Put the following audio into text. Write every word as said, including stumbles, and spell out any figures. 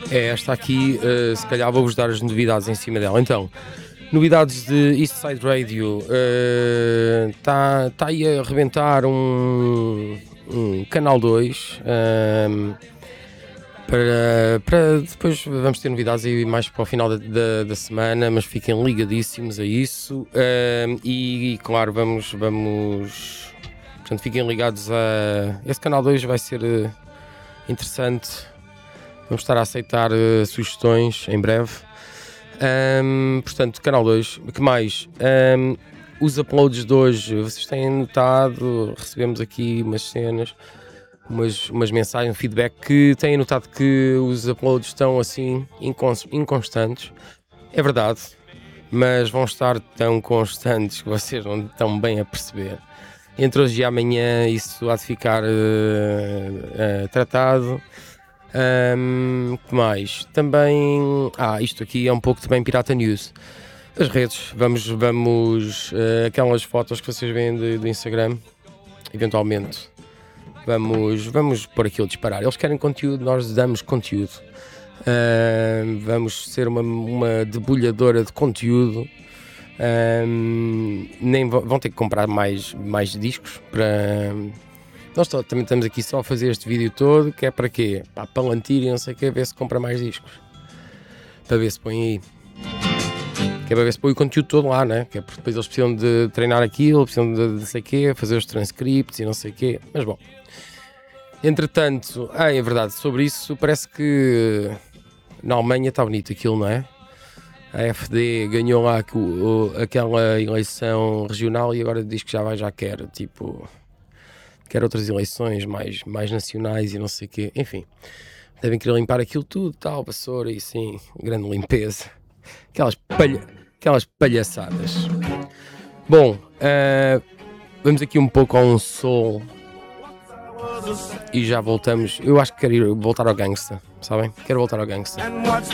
é esta aqui, uh, se calhar vou-vos dar as novidades em cima dela. Então, novidades de Eastside Radio, está uh, tá aí a arrebentar um, um Canal dois, um, para, para depois vamos ter novidades aí mais para o final da, da, da semana, mas fiquem ligadíssimos a isso, um, e, e claro, vamos, vamos, portanto fiquem ligados a, esse Canal dois vai ser uh, interessante, vamos estar a aceitar uh, sugestões em breve. Um, portanto, Canal dois, que mais? Um, os uploads de hoje, vocês têm notado, recebemos aqui umas cenas, umas, umas mensagens, um feedback, que têm notado que os uploads estão assim incons- inconstantes. É verdade, mas vão estar tão constantes que vocês não estão bem a perceber. Entre hoje e amanhã isso há de ficar uh, uh, tratado. Um, que mais? Também, ah, isto aqui é um pouco também Pirata News. As redes, vamos, vamos, uh, aquelas fotos que vocês veem de, do Instagram, eventualmente, vamos, vamos pôr aquilo a disparar. Eles querem conteúdo, nós damos conteúdo. Uh, vamos ser uma, uma debulhadora de conteúdo. Um, nem v- vão ter que comprar mais, mais discos para... Nós to- também estamos aqui só a fazer este vídeo todo, que é para quê? Para palantir e não sei o que, ver se compra mais discos. Para ver se põe aí. Que é para ver se põe o conteúdo todo lá, né? Que é porque depois eles precisam de treinar aquilo, precisam de não sei o quê, fazer os transcripts e não sei o quê. Mas bom. Entretanto, ah, é verdade, sobre isso, parece que na Alemanha está bonito aquilo, não é? A F D ganhou lá o, o, aquela eleição regional e agora diz que já vai, já quer, tipo... quer outras eleições mais, mais nacionais e não sei o quê, enfim, devem querer limpar aquilo tudo, tal, vassoura e sim, grande limpeza, aquelas, palha, aquelas palhaçadas. Bom, uh, vamos aqui um pouco a um sol e já voltamos. Eu acho que quero ir voltar ao gangsta, sabem? Quero voltar ao gangsta.